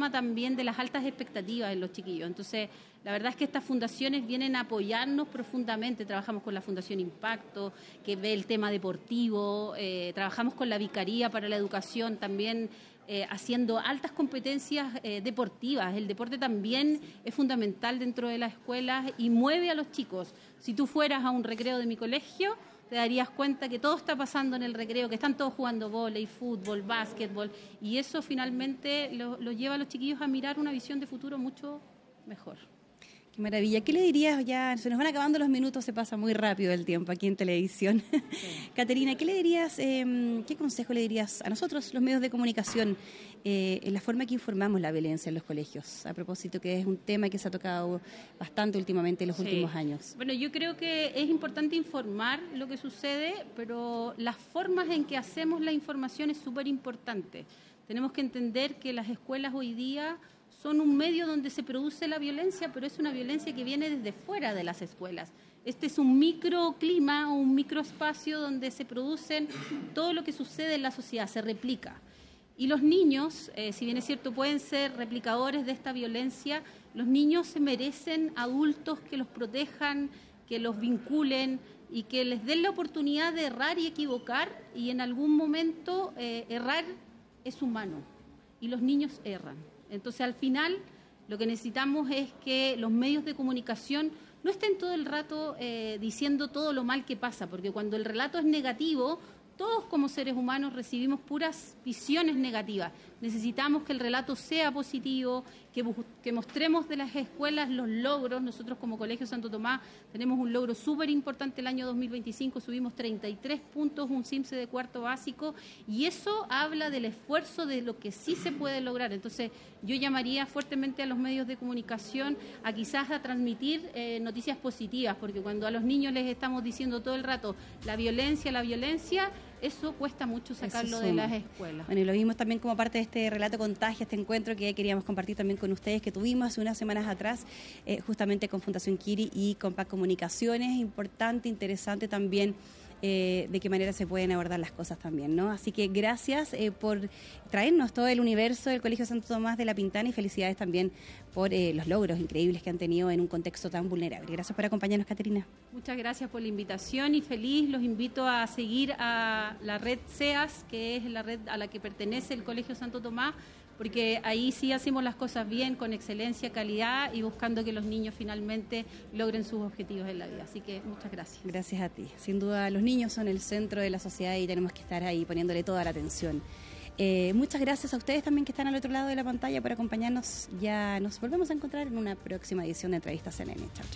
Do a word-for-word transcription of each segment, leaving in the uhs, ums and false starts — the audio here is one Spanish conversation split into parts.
tema también de las altas expectativas en los chiquillos. Entonces, la verdad es que estas fundaciones vienen a apoyarnos profundamente. Trabajamos con la Fundación Impacto, que ve el tema deportivo, eh, trabajamos con la Vicaría para la Educación también, eh, haciendo altas competencias eh, deportivas. El deporte también es fundamental dentro de las escuelas y mueve a los chicos. Si tú fueras a un recreo de mi colegio, te darías cuenta que todo está pasando en el recreo, que están todos jugando vóley, fútbol, básquetbol, y eso finalmente los lo lleva a los chiquillos a mirar una visión de futuro mucho mejor. Qué maravilla. ¿Qué le dirías? Ya se nos van acabando los minutos, se pasa muy rápido el tiempo aquí en televisión. Sí. Caterina, ¿qué le dirías, eh, qué consejo le dirías a nosotros, los medios de comunicación, eh, en la forma que informamos la violencia en los colegios? A propósito, que es un tema que se ha tocado bastante últimamente en los sí. últimos años. Bueno, yo creo que es importante informar lo que sucede, pero las formas en que hacemos la información es súper importante. Tenemos que entender que las escuelas hoy día son un medio donde se produce la violencia, pero es una violencia que viene desde fuera de las escuelas. Este es un microclima o un microespacio donde se producen todo lo que sucede en la sociedad, se replica. Y los niños, eh, si bien es cierto, pueden ser replicadores de esta violencia, los niños se merecen adultos que los protejan, que los vinculen y que les den la oportunidad de errar y equivocar, y en algún momento eh, errar es humano y los niños erran. Entonces, al final, lo que necesitamos es que los medios de comunicación no estén todo el rato eh, diciendo todo lo mal que pasa, porque cuando el relato es negativo, todos como seres humanos recibimos puras visiones negativas. Necesitamos que el relato sea positivo, que, que mostremos de las escuelas los logros. Nosotros como Colegio Santo Tomás tenemos un logro súper importante el año dos mil veinticinco, subimos treinta y tres puntos, un C I M S E de cuarto básico, y eso habla del esfuerzo de lo que sí se puede lograr. Entonces, yo llamaría fuertemente a los medios de comunicación a quizás a transmitir eh, noticias positivas, porque cuando a los niños les estamos diciendo todo el rato la violencia, la violencia, eso cuesta mucho sacarlo de las escuelas. Bueno, y lo vimos también como parte de este relato Contagia, este encuentro que queríamos compartir también con ustedes, que tuvimos hace unas semanas atrás, eh, justamente con Fundación Kiri y con Pac Comunicaciones. Importante, interesante también eh, de qué manera se pueden abordar las cosas también, ¿no? Así que gracias eh, por traernos todo el universo del Colegio Santo Tomás de la Pintana, y felicidades también por eh, los logros increíbles que han tenido en un contexto tan vulnerable. Gracias por acompañarnos, Caterina. Muchas gracias por la invitación y feliz. Los invito a seguir a la red C E A S, que es la red a la que pertenece el Colegio Santo Tomás, porque ahí sí hacemos las cosas bien, con excelencia, calidad y buscando que los niños finalmente logren sus objetivos en la vida. Así que muchas gracias. Gracias a ti. Sin duda los niños son el centro de la sociedad y tenemos que estar ahí poniéndole toda la atención. Eh, muchas gracias a ustedes también que están al otro lado de la pantalla por acompañarnos. Ya nos volvemos a encontrar en una próxima edición de Entrevistas C N N. Chao, chao.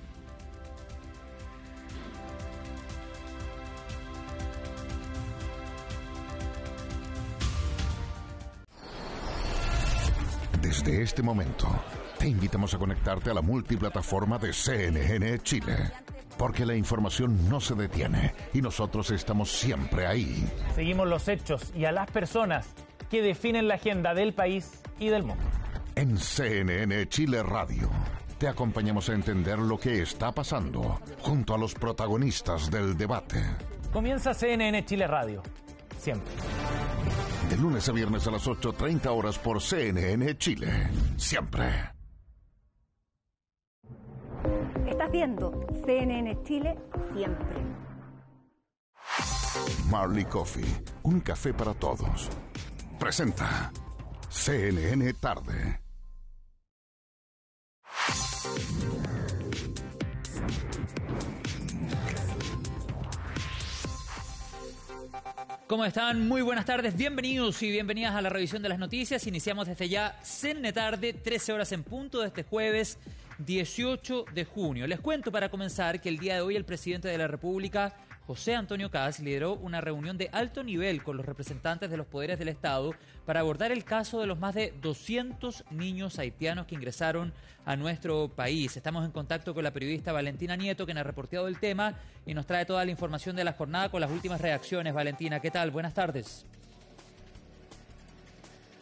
Desde este momento, te invitamos a conectarte a la multiplataforma de C N N Chile, porque la información no se detiene y nosotros estamos siempre ahí. Seguimos los hechos y a las personas que definen la agenda del país y del mundo. En C N N Chile Radio, te acompañamos a entender lo que está pasando junto a los protagonistas del debate. Comienza C N N Chile Radio, siempre. De lunes a viernes a las ocho treinta horas por C N N Chile. Siempre. Estás viendo C N N Chile siempre. Marley Coffee, un café para todos. Presenta C N N Tarde. ¿Cómo están? Muy buenas tardes, bienvenidos y bienvenidas a la revisión de las noticias. Iniciamos desde ya C N N Tarde, trece horas en punto de este jueves dieciocho de junio. Les cuento para comenzar que el día de hoy el presidente de la República, José Antonio Kast, lideró una reunión de alto nivel con los representantes de los poderes del Estado para abordar el caso de los más de doscientos niños haitianos que ingresaron a nuestro país. Estamos en contacto con la periodista Valentina Nieto, quien ha reporteado el tema y nos trae toda la información de la jornada con las últimas reacciones. Valentina, ¿qué tal? Buenas tardes.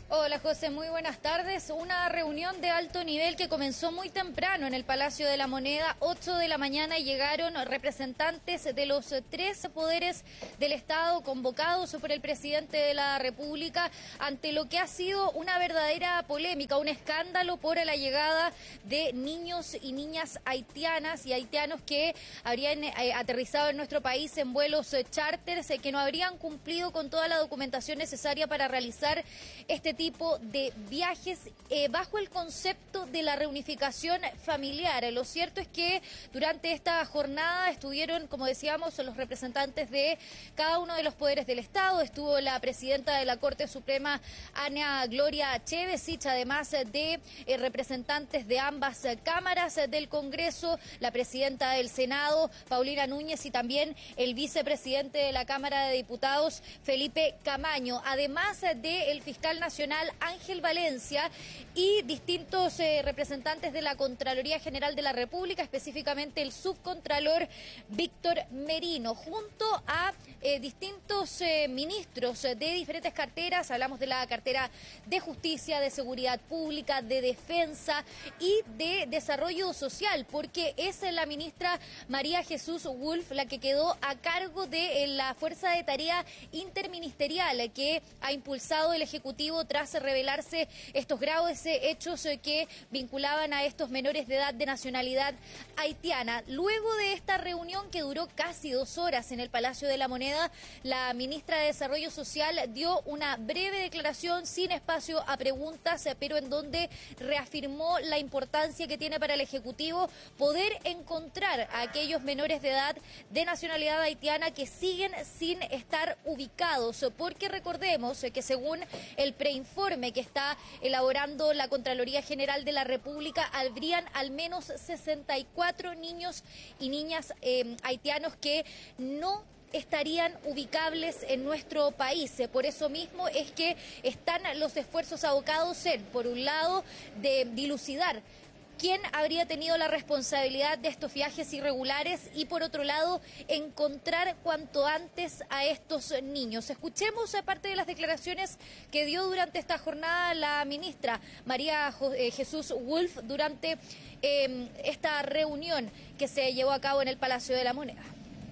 Hola José, muy buenas tardes. Una reunión de alto nivel que comenzó muy temprano en el Palacio de la Moneda, ocho de la mañana, y llegaron representantes de los tres poderes del Estado convocados por el presidente de la República ante lo que ha sido una verdadera polémica, un escándalo por la llegada de niños y niñas haitianas y haitianos que habrían eh, aterrizado en nuestro país en vuelos eh, charters, eh, que no habrían cumplido con toda la documentación necesaria para realizar este tipo de viajes eh, bajo el concepto de la reunificación familiar. Lo cierto es que durante esta jornada estuvieron, como decíamos, los representantes de cada uno de los poderes del Estado. Estuvo la presidenta de la Corte Suprema, Ana Gloria Chevesich, además de eh, representantes de ambas eh, cámaras eh, del Congreso, la presidenta del Senado, Paulina Núñez, y también el vicepresidente de la Cámara de Diputados, Felipe Camaño, además eh, del fiscal nacional Ángel Valencia y distintos eh, representantes de la Contraloría General de la República, específicamente el subcontralor Víctor Merino, junto a eh, distintos eh, ministros de diferentes carteras. Hablamos de la cartera de Justicia, de Seguridad Pública, de Defensa y de Desarrollo Social, porque es la ministra María Jesús Wolf la que quedó a cargo de eh, la Fuerza de Tarea Interministerial que ha impulsado el Ejecutivo tras revelarse estos graves hechos que vinculaban a estos menores de edad de nacionalidad haitiana. Luego de esta reunión, que duró casi dos horas en el Palacio de la Moneda, la ministra de Desarrollo Social dio una breve declaración sin espacio a preguntas, pero en donde reafirmó la importancia que tiene para el Ejecutivo poder encontrar a aquellos menores de edad de nacionalidad haitiana que siguen sin estar ubicados, porque recordemos que según el preinforme que está elaborando la Contraloría General de la República, habrían al menos sesenta y cuatro niños y niñas eh, haitianos que no estarían ubicables en nuestro país. Por eso mismo es que están los esfuerzos abocados en, por un lado, de dilucidar quién habría tenido la responsabilidad de estos viajes irregulares y, por otro lado, encontrar cuanto antes a estos niños. Escuchemos parte de las declaraciones que dio durante esta jornada la ministra María Jesús Wolf durante eh, esta reunión que se llevó a cabo en el Palacio de la Moneda.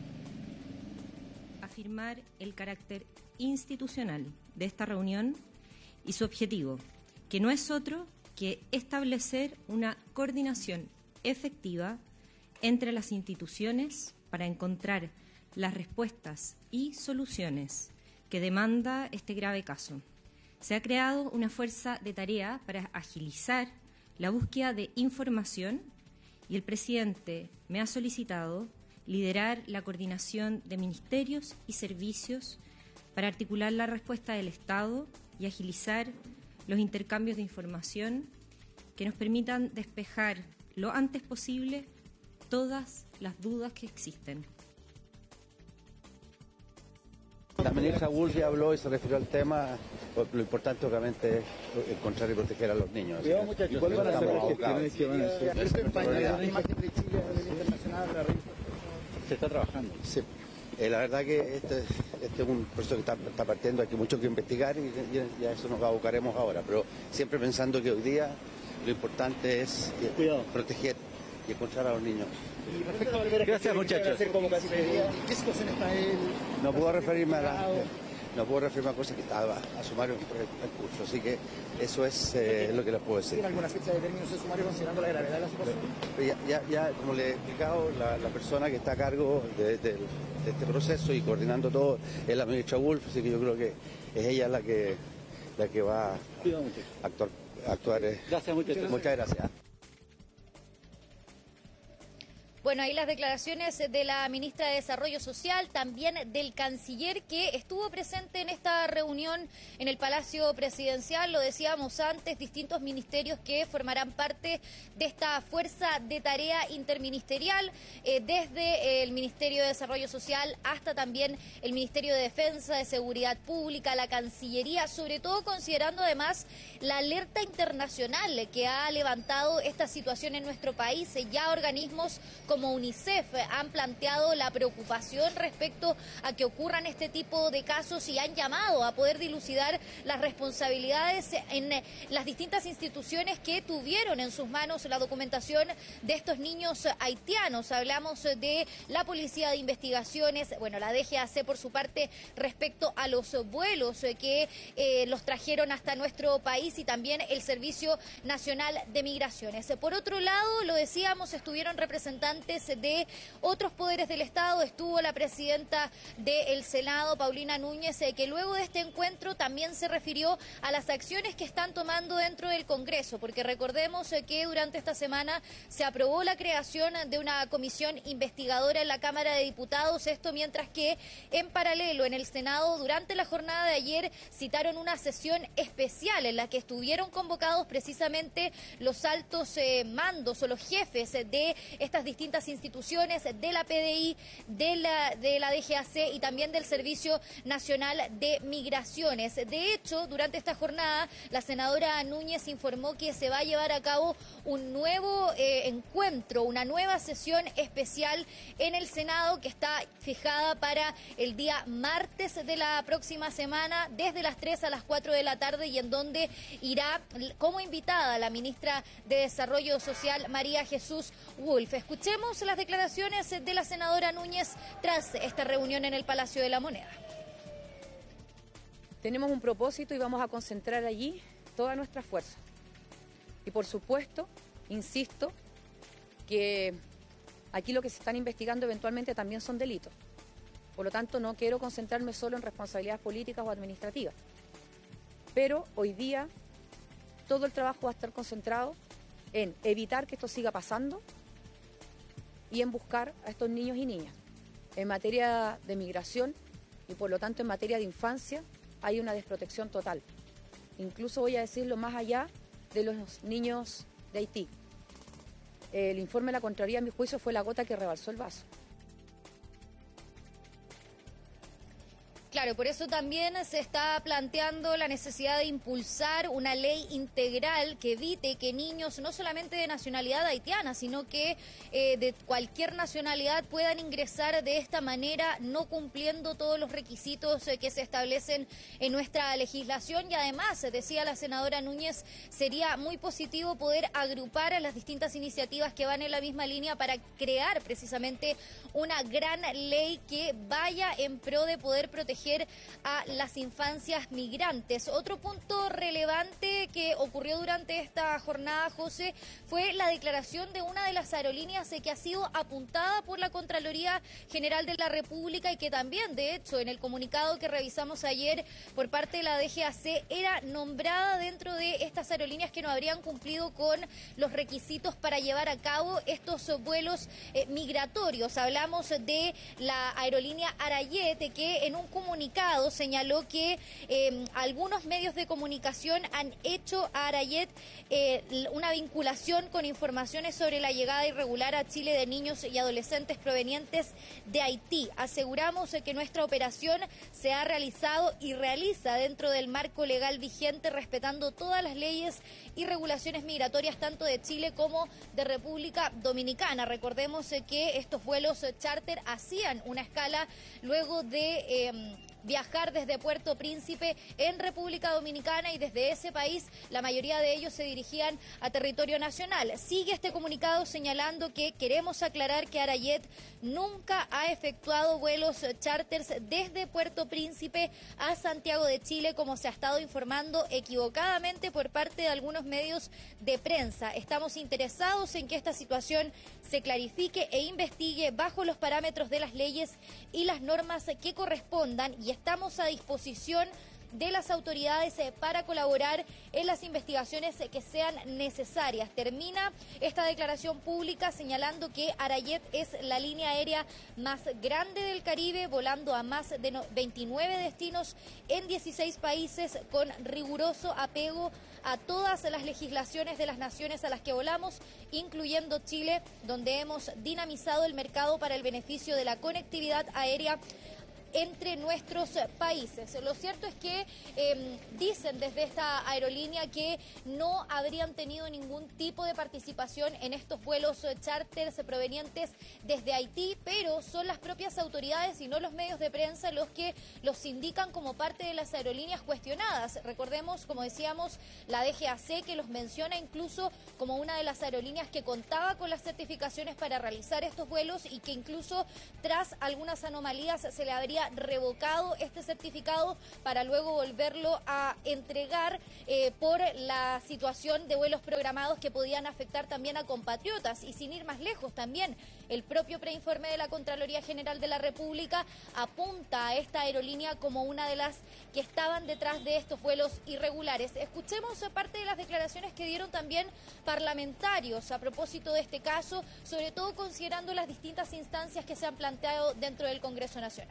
Afirmar el carácter institucional de esta reunión y su objetivo, que no es otro que establecer una coordinación efectiva entre las instituciones para encontrar las respuestas y soluciones que demanda este grave caso. Se ha creado una fuerza de tarea para agilizar la búsqueda de información y el presidente me ha solicitado liderar la coordinación de ministerios y servicios para articular la respuesta del Estado y agilizar los intercambios de información que nos permitan despejar lo antes posible todas las dudas que existen. La ministra Wolf ya habló y se refirió al tema. Lo importante, obviamente, es encontrar y proteger a los niños. Cuidado, muchachos. ¿Y cuáles van a ser las gestiones que van a hacer? Esta la imagen de Chile a nivel internacional, la revista. Se está trabajando. Sí. Eh, la verdad que este, este es un proceso que está, está partiendo, hay que mucho que investigar y, y, y a eso nos abocaremos ahora, pero siempre pensando que hoy día lo importante es eh, proteger y encontrar a los niños. Y respecto a volver a Gracias, muchachos. Hacer convocatoria, ¿en qué situación está él? No puedo referirme a la, no puedo referirme a cosas que estaba a sumario en el curso, así que eso es eh, lo que les puedo decir. ¿Tiene alguna fecha de término de sumario considerando la gravedad de la situación? Ya, ya, ya como le he explicado, la, la persona que está a cargo de, de, de este proceso y coordinando todo es la ministra Wolf, así que yo creo que es ella la que, la que va a actuar. actuar eh. Gracias, muchas, muchas gracias. Bueno, ahí las declaraciones de la ministra de Desarrollo Social, también del canciller que estuvo presente en esta reunión en el Palacio Presidencial. Lo decíamos antes, distintos ministerios que formarán parte de esta fuerza de tarea interministerial, eh, desde el Ministerio de Desarrollo Social hasta también el Ministerio de Defensa, de Seguridad Pública, la Cancillería, sobre todo considerando además la alerta internacional que ha levantado esta situación en nuestro país. Ya organismos como como UNICEF han planteado la preocupación respecto a que ocurran este tipo de casos y han llamado a poder dilucidar las responsabilidades en las distintas instituciones que tuvieron en sus manos la documentación de estos niños haitianos. Hablamos de la Policía de Investigaciones, bueno, la D G A C por su parte respecto a los vuelos que eh, los trajeron hasta nuestro país y también el Servicio Nacional de Migraciones. Por otro lado, lo decíamos, estuvieron representantes de otros poderes del Estado, estuvo la presidenta del Senado, Paulina Núñez, que luego de este encuentro también se refirió a las acciones que están tomando dentro del Congreso, porque recordemos que durante esta semana se aprobó la creación de una comisión investigadora en la Cámara de Diputados, esto mientras que en paralelo en el Senado durante la jornada de ayer citaron una sesión especial en la que estuvieron convocados precisamente los altos eh, mandos o los jefes de estas distintas instituciones, de la P D I, de la, de la D G A C y también del Servicio Nacional de Migraciones. De hecho, durante esta jornada, la senadora Núñez informó que se va a llevar a cabo un nuevo eh, encuentro, una nueva sesión especial en el Senado que está fijada para el día martes de la próxima semana, desde las tres a las cuatro de la tarde, y en donde irá como invitada la ministra de Desarrollo Social, María Jesús Wolf. Escuchemos las declaraciones de la senadora Núñez tras esta reunión en el Palacio de la Moneda. Tenemos un propósito y vamos a concentrar allí toda nuestra fuerza. Y por supuesto, insisto, que aquí lo que se están investigando eventualmente también son delitos. Por lo tanto, no quiero concentrarme solo en responsabilidades políticas o administrativas. Pero hoy día todo el trabajo va a estar concentrado en evitar que esto siga pasando y en buscar a estos niños y niñas. En materia de migración y por lo tanto en materia de infancia hay una desprotección total. Incluso voy a decirlo más allá de los niños de Haití. El informe de la Contraloría, a mi juicio, fue la gota que rebalsó el vaso. Claro, por eso también se está planteando la necesidad de impulsar una ley integral que evite que niños, no solamente de nacionalidad haitiana, sino que eh, de cualquier nacionalidad puedan ingresar de esta manera, no cumpliendo todos los requisitos eh, que se establecen en nuestra legislación. Y además, decía la senadora Núñez, sería muy positivo poder agrupar a las distintas iniciativas que van en la misma línea para crear precisamente una gran ley que vaya en pro de poder proteger a las infancias migrantes. Otro punto relevante que ocurrió durante esta jornada, José, fue la declaración de una de las aerolíneas que ha sido apuntada por la Contraloría General de la República y que también, de hecho, en el comunicado que revisamos ayer por parte de la D G A C, era nombrada dentro de estas aerolíneas que no habrían cumplido con los requisitos para llevar a cabo estos vuelos eh, migratorios. Hablamos de la aerolínea Arayet, que en un comunicado señaló que eh, algunos medios de comunicación han hecho a Arayet eh, una vinculación con informaciones sobre la llegada irregular a Chile de niños y adolescentes provenientes de Haití. Aseguramos eh, que nuestra operación se ha realizado y realiza dentro del marco legal vigente, respetando todas las leyes y regulaciones migratorias tanto de Chile como de República Dominicana. Recordemos eh, que estos vuelos eh, charter hacían una escala luego de Eh, viajar desde Puerto Príncipe en República Dominicana y desde ese país la mayoría de ellos se dirigían a territorio nacional. Sigue este comunicado señalando que queremos aclarar que Arayet nunca ha efectuado vuelos charters desde Puerto Príncipe a Santiago de Chile, como se ha estado informando equivocadamente por parte de algunos medios de prensa. Estamos interesados en que esta situación se clarifique e investigue bajo los parámetros de las leyes y las normas que correspondan, y estamos a disposición de las autoridades para colaborar en las investigaciones que sean necesarias. Termina esta declaración pública señalando que Arayet es la línea aérea más grande del Caribe, volando a más de veintinueve destinos en dieciséis países, con riguroso apego a todas las legislaciones de las naciones a las que volamos, incluyendo Chile, donde hemos dinamizado el mercado para el beneficio de la conectividad aérea entre nuestros países. Lo cierto es que eh, dicen desde esta aerolínea que no habrían tenido ningún tipo de participación en estos vuelos charters provenientes desde Haití, pero son las propias autoridades y no los medios de prensa los que los indican como parte de las aerolíneas cuestionadas. Recordemos, como decíamos, la D G A C que los menciona incluso como una de las aerolíneas que contaba con las certificaciones para realizar estos vuelos y que incluso tras algunas anomalías se le habría revocado este certificado para luego volverlo a entregar eh, por la situación de vuelos programados que podían afectar también a compatriotas. Y sin ir más lejos, también el propio preinforme de la Contraloría General de la República apunta a esta aerolínea como una de las que estaban detrás de estos vuelos irregulares. Escuchemos parte de las declaraciones que dieron también parlamentarios a propósito de este caso, sobre todo considerando las distintas instancias que se han planteado dentro del Congreso Nacional.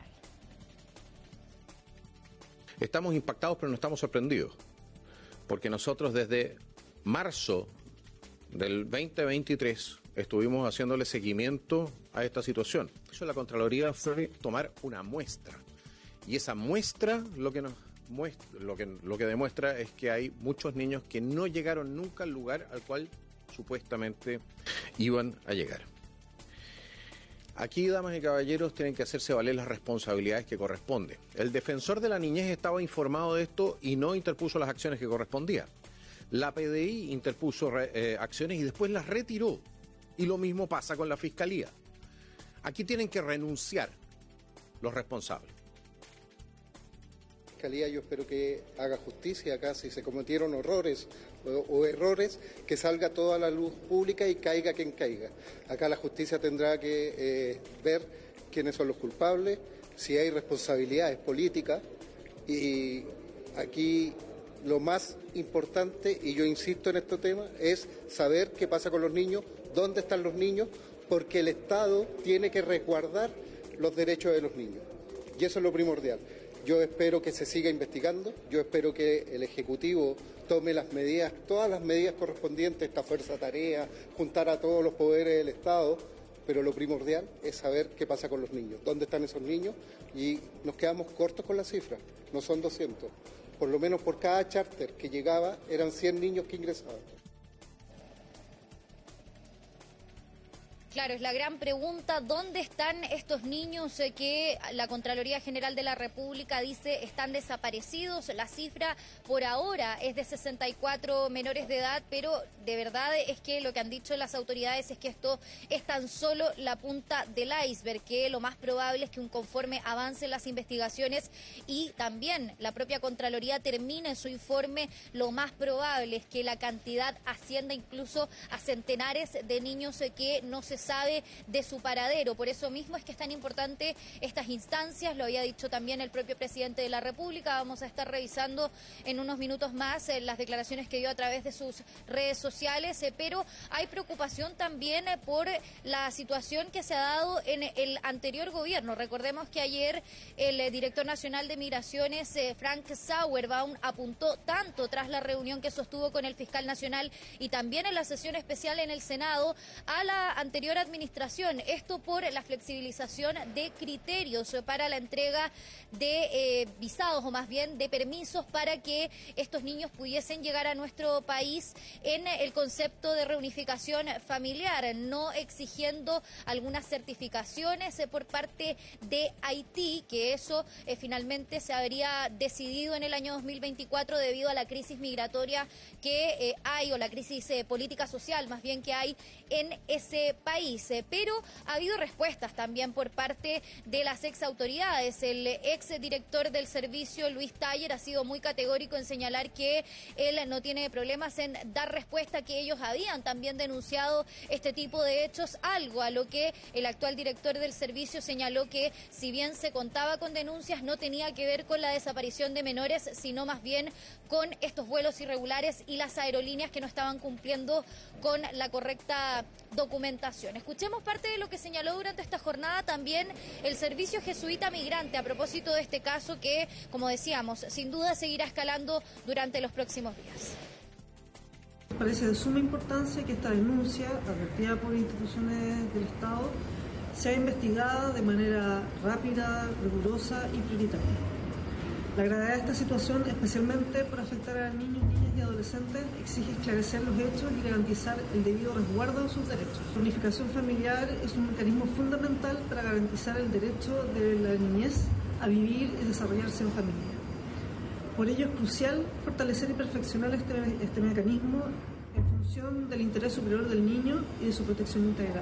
Estamos impactados, pero no estamos sorprendidos, porque nosotros desde marzo del veinte veintitrés estuvimos haciéndole seguimiento a esta situación. Eso la Contraloría fue tomar una muestra, y esa muestra lo que nos muestra, lo que, lo que demuestra es que hay muchos niños que no llegaron nunca al lugar al cual supuestamente iban a llegar. Aquí, damas y caballeros, tienen que hacerse valer las responsabilidades que corresponden. El defensor de la niñez estaba informado de esto y no interpuso las acciones que correspondían. La P D I interpuso eh, acciones y después las retiró. Y lo mismo pasa con la Fiscalía. Aquí tienen que renunciar los responsables. Fiscalía, yo espero que haga justicia acá, si se cometieron horrores o, o errores, que salga toda la luz pública y caiga quien caiga. Acá la justicia tendrá que eh, ver quiénes son los culpables, si hay responsabilidades políticas, y aquí lo más importante, y yo insisto en este tema, es saber qué pasa con los niños, dónde están los niños, porque el Estado tiene que resguardar los derechos de los niños. Y eso es lo primordial. Yo espero que se siga investigando, yo espero que el Ejecutivo tome las medidas, todas las medidas correspondientes, esta fuerza tarea, juntar a todos los poderes del Estado, pero lo primordial es saber qué pasa con los niños, dónde están esos niños, y nos quedamos cortos con las cifras, no son doscientos. Por lo menos por cada charter que llegaba eran cien niños que ingresaban. Claro, es la gran pregunta, ¿dónde están estos niños eh, que la Contraloría General de la República dice están desaparecidos? La cifra por ahora es de sesenta y cuatro menores de edad, pero de verdad es que lo que han dicho las autoridades es que esto es tan solo la punta del iceberg, que lo más probable es que un conforme avancen las investigaciones y también la propia Contraloría termine su informe, lo más probable es que la cantidad ascienda incluso a centenares de niños eh, que no se sabe de su paradero. Por eso mismo es que es tan importante estas instancias, lo había dicho también el propio presidente de la República. Vamos a estar revisando en unos minutos más eh, las declaraciones que dio a través de sus redes sociales, eh, pero hay preocupación también eh, por la situación que se ha dado en el anterior gobierno. Recordemos que ayer el eh, director nacional de Migraciones, eh, Frank Sauerbaum, apuntó tanto tras la reunión que sostuvo con el fiscal nacional y también en la sesión especial en el Senado a la anterior administración, esto por la flexibilización de criterios para la entrega de eh, visados o más bien de permisos para que estos niños pudiesen llegar a nuestro país en el concepto de reunificación familiar, no exigiendo algunas certificaciones eh, por parte de Haití, que eso eh, finalmente se habría decidido en el año dos mil veinticuatro debido a la crisis migratoria que eh, hay, o la crisis eh, política social más bien que hay en ese país. Pero ha habido respuestas también por parte de las ex autoridades. El ex director del servicio, Luis Taller, ha sido muy categórico en señalar que él no tiene problemas en dar respuesta, que ellos habían también denunciado este tipo de hechos, algo a lo que el actual director del servicio señaló que si bien se contaba con denuncias no tenía que ver con la desaparición de menores, sino más bien con estos vuelos irregulares y las aerolíneas que no estaban cumpliendo con la correcta documentación. Escuchemos parte de lo que señaló durante esta jornada también el Servicio Jesuita Migrante a propósito de este caso que, como decíamos, sin duda seguirá escalando durante los próximos días. Parece de suma importancia que esta denuncia, advertida por instituciones del Estado, sea investigada de manera rápida, rigurosa y prioritaria. La gravedad de esta situación, especialmente por afectar a niños, niñas y adolescentes, exige esclarecer los hechos y garantizar el debido resguardo de sus derechos. La unificación familiar es un mecanismo fundamental para garantizar el derecho de la niñez a vivir y desarrollarse en familia. Por ello es crucial fortalecer y perfeccionar este, este mecanismo en función del interés superior del niño y de su protección integral.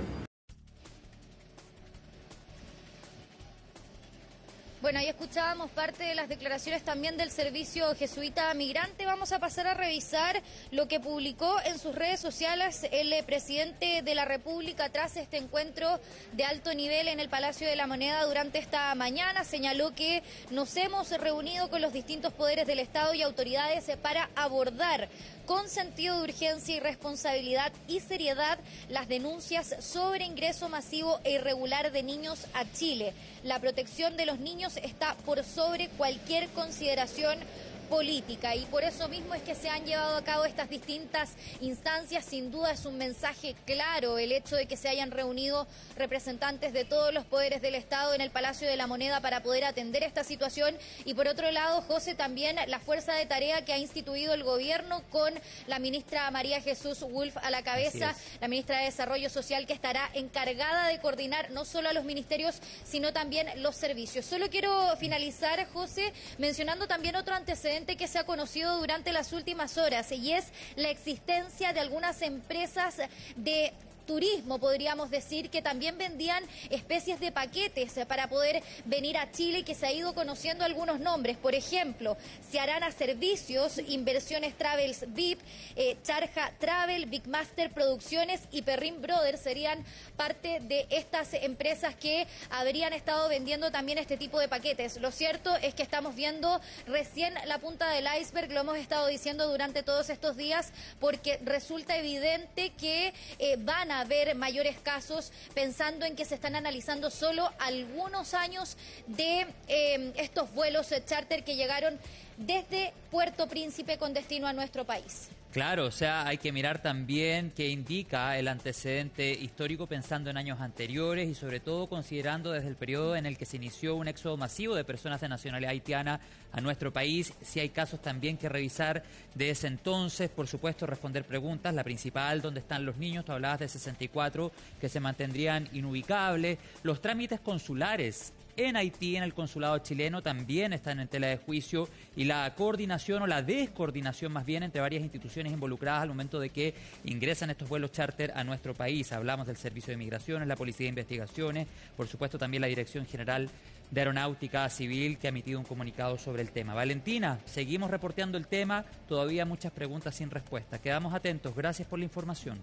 Bueno, ahí escuchábamos parte de las declaraciones también del Servicio Jesuita Migrante. Vamos a pasar a revisar lo que publicó en sus redes sociales el presidente de la República tras este encuentro de alto nivel en el Palacio de la Moneda durante esta mañana. Señaló que nos hemos reunido con los distintos poderes del Estado y autoridades para abordar con sentido de urgencia y responsabilidad y seriedad las denuncias sobre ingreso masivo e irregular de niños a Chile. La protección de los niños está por sobre cualquier consideración política y por eso mismo es que se han llevado a cabo estas distintas instancias. Sin duda es un mensaje claro el hecho de que se hayan reunido representantes de todos los poderes del Estado en el Palacio de la Moneda para poder atender esta situación. Y por otro lado, José, también la fuerza de tarea que ha instituido el gobierno con la ministra María Jesús Wolf a la cabeza, la ministra de Desarrollo Social, que estará encargada de coordinar no solo a los ministerios sino también los servicios. Solo quiero finalizar, José, mencionando también otro antecedente que se ha conocido durante las últimas horas y es la existencia de algunas empresas de turismo, podríamos decir, que también vendían especies de paquetes para poder venir a Chile y que se ha ido conociendo algunos nombres. Por ejemplo, Ciarana Servicios, Inversiones Travels V I P, eh, Charja Travel, Big Master Producciones y Perrin Brothers serían parte de estas empresas que habrían estado vendiendo también este tipo de paquetes. Lo cierto es que estamos viendo recién la punta del iceberg, lo hemos estado diciendo durante todos estos días, porque resulta evidente que eh, van a haber mayores casos, pensando en que se están analizando solo algunos años de eh, estos vuelos charter que llegaron desde Puerto Príncipe con destino a nuestro país. Claro, o sea, hay que mirar también qué indica el antecedente histórico pensando en años anteriores y sobre todo considerando desde el periodo en el que se inició un éxodo masivo de personas de nacionalidad haitiana a nuestro país. Si hay casos también que revisar de ese entonces, por supuesto responder preguntas, la principal, ¿dónde están los niños? Tú hablabas de sesenta y cuatro que se mantendrían inubicables, los trámites consulares en Haití, en el consulado chileno, también están en tela de juicio y la coordinación o la descoordinación más bien entre varias instituciones involucradas al momento de que ingresan estos vuelos charter a nuestro país. Hablamos del Servicio de Migraciones, la Policía de Investigaciones, por supuesto también la Dirección General de Aeronáutica Civil, que ha emitido un comunicado sobre el tema. Valentina, seguimos reporteando el tema, todavía muchas preguntas sin respuesta. Quedamos atentos, gracias por la información.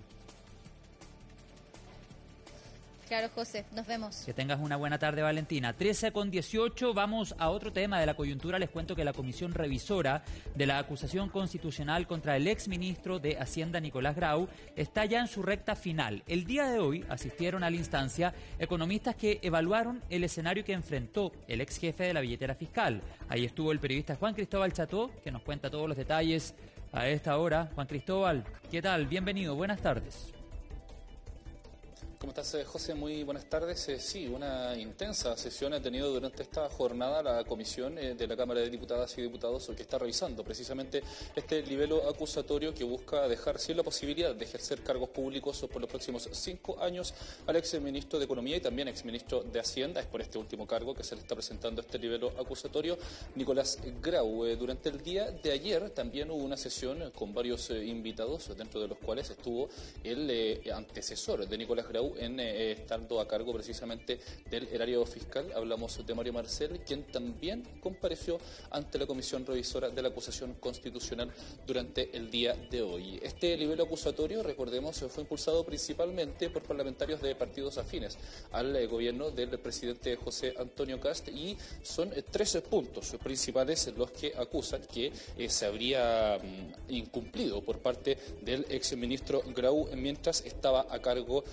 Claro, José, nos vemos. Que tengas una buena tarde, Valentina. trece con dieciocho, vamos a otro tema de la coyuntura. Les cuento que la Comisión Revisora de la acusación constitucional contra el exministro de Hacienda, Nicolás Grau, está ya en su recta final. El día de hoy asistieron a la instancia economistas que evaluaron el escenario que enfrentó el ex jefe de la billetera fiscal. Ahí estuvo el periodista Juan Cristóbal Cható, que nos cuenta todos los detalles a esta hora. Juan Cristóbal, ¿qué tal? Bienvenido, buenas tardes. ¿Cómo estás, José? Muy buenas tardes. Eh, sí, una intensa sesión ha tenido durante esta jornada la comisión eh, de la Cámara de Diputadas y Diputados que está revisando precisamente este libelo acusatorio que busca dejar sin la posibilidad de ejercer cargos públicos por los próximos cinco años al exministro de Economía y también exministro de Hacienda. Es por este último cargo que se le está presentando este libelo acusatorio, Nicolás Grau. Eh, durante el día de ayer también hubo una sesión con varios eh, invitados, dentro de los cuales estuvo el eh, antecesor de Nicolás Grau, en eh, estando a cargo precisamente del erario fiscal. Hablamos de Mario Marcel, quien también compareció ante la Comisión Revisora de la Acusación Constitucional durante el día de hoy. Este libelo acusatorio, recordemos, fue impulsado principalmente por parlamentarios de partidos afines al eh, gobierno del presidente José Antonio Kast, y son eh, tres puntos principales los que acusan que eh, se habría mm, incumplido por parte del exministro Grau mientras estaba a cargo de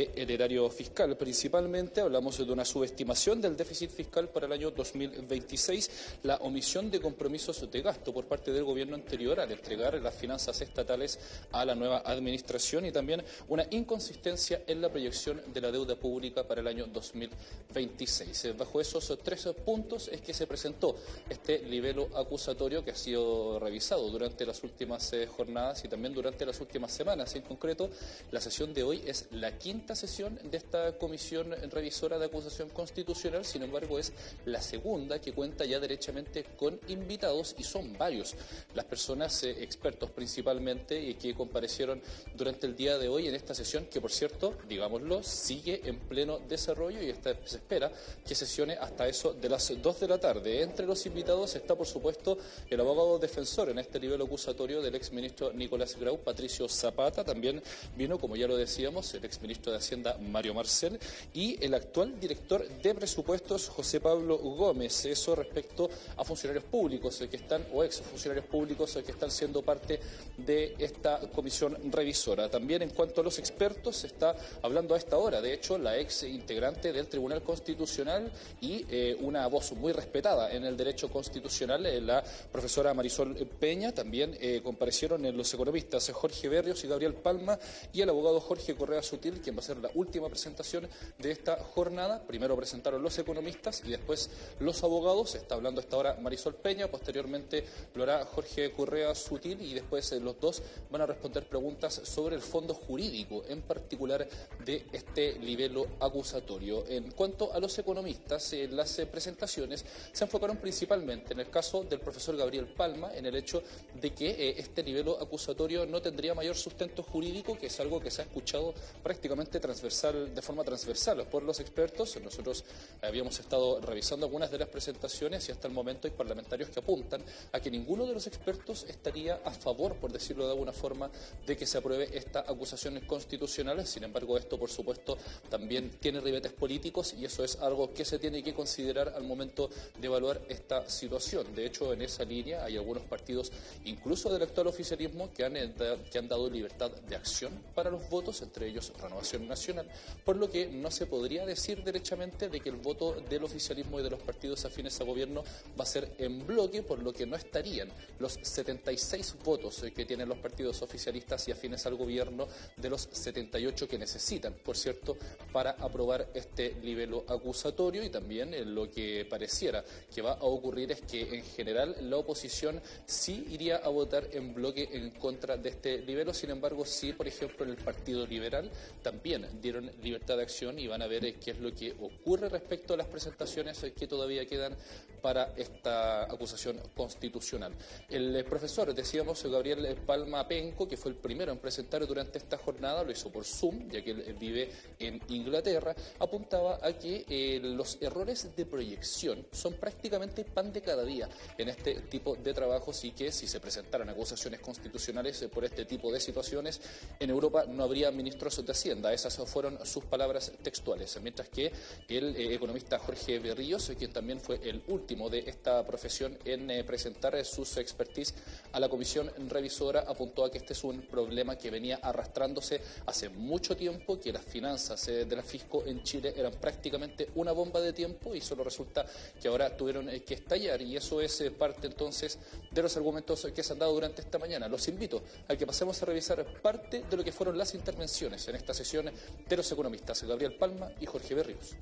del erario fiscal. Principalmente hablamos de una subestimación del déficit fiscal para el año dos mil veintiséis, la omisión de compromisos de gasto por parte del gobierno anterior al entregar las finanzas estatales a la nueva administración y también una inconsistencia en la proyección de la deuda pública para el año dos mil veintiséis. Bajo esos tres puntos es que se presentó este libelo acusatorio que ha sido revisado durante las últimas eh, jornadas y también durante las últimas semanas. En concreto, la sesión de hoy es la quinta sesión de esta comisión revisora de acusación constitucional, sin embargo es la segunda que cuenta ya derechamente con invitados y son varios las personas, eh, expertos principalmente, y que comparecieron durante el día de hoy en esta sesión que, por cierto, digámoslo, sigue en pleno desarrollo y esta, se espera que sesione hasta eso de las dos de la tarde. Entre los invitados está, por supuesto, el abogado defensor en este nivel acusatorio del exministro Nicolás Grau, Patricio Zapata. También vino, como ya lo decíamos, el exministro de Hacienda, Mario Marcel, y el actual director de presupuestos, José Pablo Gómez. Eso respecto a funcionarios públicos que están, o ex funcionarios públicos que están siendo parte de esta comisión revisora. También en cuanto a los expertos, se está hablando a esta hora, de hecho, la ex integrante del Tribunal Constitucional y eh, una voz muy respetada en el derecho constitucional, eh, la profesora Marisol Peña. También eh, comparecieron en los economistas Jorge Berrios y Gabriel Palma y el abogado Jorge Correa Sutil, quien va a ser la última presentación de esta jornada. Primero presentaron los economistas y después los abogados. Está hablando a esta hora Marisol Peña, posteriormente lo hará Jorge Correa Sutil y después eh, los dos van a responder preguntas sobre el fondo jurídico, en particular de este libelo acusatorio. En cuanto a los economistas, eh, las eh, presentaciones se enfocaron principalmente en el caso del profesor Gabriel Palma, en el hecho de que eh, este libelo acusatorio no tendría mayor sustento jurídico, que es algo que se ha escuchado prácticamente transversal, de forma transversal por los expertos. Nosotros habíamos estado revisando algunas de las presentaciones y hasta el momento hay parlamentarios que apuntan a que ninguno de los expertos estaría a favor, por decirlo de alguna forma, de que se apruebe esta acusación constitucional. Sin embargo, esto, por supuesto, también tiene ribetes políticos y eso es algo que se tiene que considerar al momento de evaluar esta situación. De hecho, en esa línea hay algunos partidos, incluso del actual oficialismo, que han, que han dado libertad de acción para los votos, entre ellos Renovación Nacional, por lo que no se podría decir derechamente de que el voto del oficialismo y de los partidos afines a gobierno va a ser en bloque, por lo que no estarían los setenta y seis votos que tienen los partidos oficialistas y afines al gobierno de los setenta y ocho que necesitan, por cierto, para aprobar este libelo acusatorio. Y también eh, lo que pareciera que va a ocurrir es que en general la oposición sí iría a votar en bloque en contra de este libelo. Sin embargo, sí, por ejemplo, en el Partido Liberal también dieron libertad de acción y van a ver eh, qué es lo que ocurre respecto a las presentaciones eh, que todavía quedan para esta acusación constitucional. El eh, profesor, decíamos, Gabriel Palma Penco, que fue el primero en presentar durante esta jornada, lo hizo por Zoom, ya que él eh, vive en Inglaterra, apuntaba a que eh, los errores de proyección son prácticamente pan de cada día en este tipo de trabajos y que si se presentaran acusaciones constitucionales eh, por este tipo de situaciones, en Europa no habría ministros de Hacienda. Esas fueron sus palabras textuales. Mientras que el eh, economista Jorge Berríos, eh, quien también fue el último de esta profesión en eh, presentar eh, sus expertise a la comisión revisora, apuntó a que este es un problema que venía arrastrándose hace mucho tiempo, que las finanzas eh, de la Fisco en Chile eran prácticamente una bomba de tiempo y solo resulta que ahora tuvieron eh, que estallar, y eso es eh, parte entonces de los argumentos que se han dado durante esta mañana. Los invito a que pasemos a revisar parte de lo que fueron las intervenciones en esta sesión de los economistas Gabriel Palma y Jorge Berríos.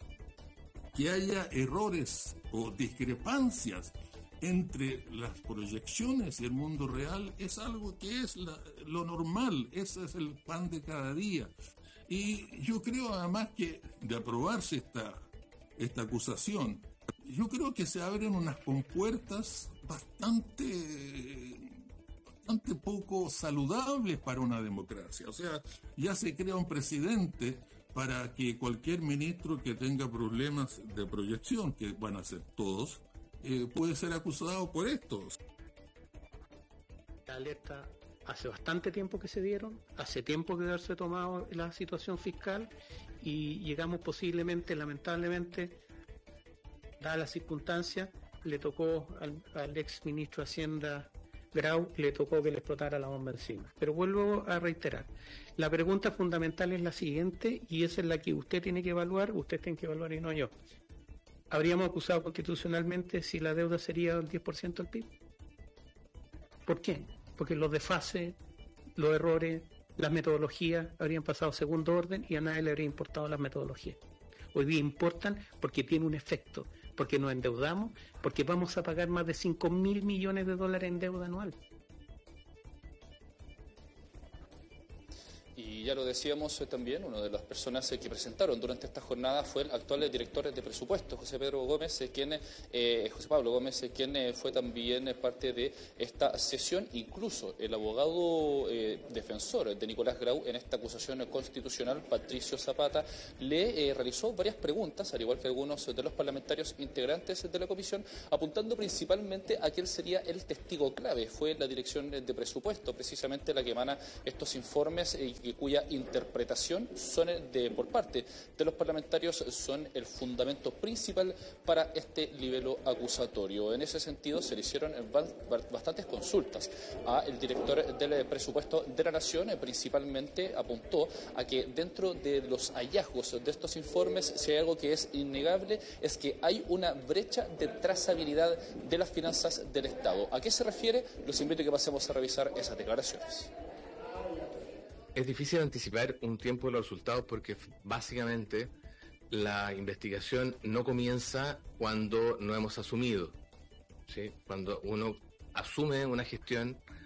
Que haya errores o discrepancias entre las proyecciones y el mundo real es algo que es la, lo normal, ese es el pan de cada día. Y yo creo además que de aprobarse esta, esta acusación, yo creo que se abren unas compuertas bastante, bastante poco saludables para una democracia. O sea, ya se crea un precedente para que cualquier ministro que tenga problemas de proyección, que van a ser todos, eh, puede ser acusado por esto. La alerta hace bastante tiempo que se dieron, hace tiempo que haberse tomado la situación fiscal y llegamos posiblemente, lamentablemente, dadas las circunstancias, le tocó al, al ex ministro de Hacienda Grau le tocó que le explotara la bomba encima. Pero vuelvo a reiterar, la pregunta fundamental es la siguiente, y esa es la que usted tiene que evaluar, usted tiene que evaluar y no yo. ¿Habríamos acusado constitucionalmente si la deuda sería el diez por ciento del P I B? ¿Por qué? Porque los desfases, los errores, las metodologías habrían pasado a segundo orden y a nadie le habría importado las metodologías. Hoy día importan porque tiene un efecto, porque nos endeudamos, porque vamos a pagar más de cinco mil millones de dólares en deuda anual. Y ya lo decíamos eh, también, una de las personas eh, que presentaron durante esta jornada fue el actual director de presupuesto, José Pedro Gómez, eh, quien, eh, José Pablo Gómez, eh, quien eh, fue también eh, parte de esta sesión. Incluso el abogado eh, defensor de Nicolás Grau en esta acusación constitucional, Patricio Zapata, le eh, realizó varias preguntas, al igual que algunos de los parlamentarios integrantes de la comisión, apuntando principalmente a que él sería el testigo clave. Fue la dirección de presupuesto precisamente la que emana estos informes y eh, cuya interpretación son de, por parte de los parlamentarios son el fundamento principal para este libelo acusatorio. En ese sentido se le hicieron bastantes consultas al director del presupuesto de la Nación, principalmente apuntó a que dentro de los hallazgos de estos informes, si hay algo que es innegable, es que hay una brecha de trazabilidad de las finanzas del Estado. ¿A qué se refiere? Los invito a que pasemos a revisar esas declaraciones. Es difícil anticipar un tiempo de los resultados porque básicamente la investigación no comienza cuando no hemos asumido, ¿sí? Cuando uno asume una gestión